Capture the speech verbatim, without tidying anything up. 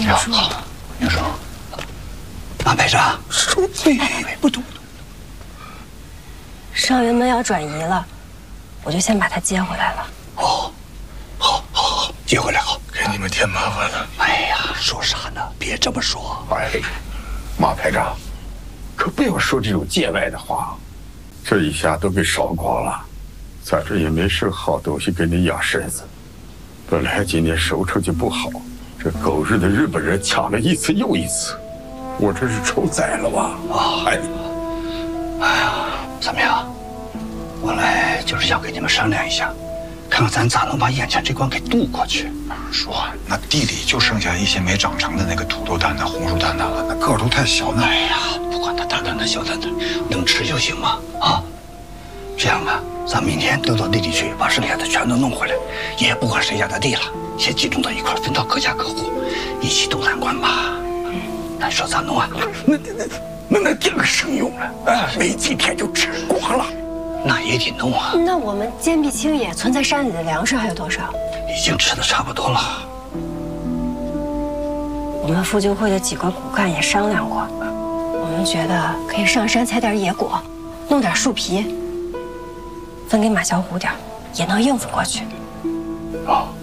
行，好，你说，马排长，说对，不懂。 上云门要转移了，我就先把他接回来了。 哦，好，好，好，接回来好， 给你们添麻烦了。 哎呀，说啥呢？别这么说。 哎，马排长，可不要说这种见外的话。这一下都被烧光了，咱这也没剩好东西给你养身子。本来今年收成就不好，这狗日的日本人抢了一次又一次，我这是愁宰了吧？啊，哎， 哎呀，怎么样？我来就是想跟你们商量一下，看看咱咋能把眼前这关给渡过去。 说，那地里就剩下一些没长成的那个土豆蛋蛋、红薯蛋蛋了，那个儿都太小呢。 哎呀，不管它大蛋蛋小蛋蛋，能吃就行嘛。啊，这样吧，咱明天都到地里去，把剩下的全都弄回来，也不管谁家的地了，先集中到一块，分到各家各户，一起渡难关吧。嗯，那你说咋弄啊？ 那那那那第二个省用了，啊，没几天就吃光了。 那也得弄啊。 那我们坚壁清野存在山里的粮食还有多少？ 已经吃的差不多了。 我们妇救会的几个骨干也商量过，我们觉得可以上山采点野果，弄点树皮，分给马小虎点，也能应付过去。 哦。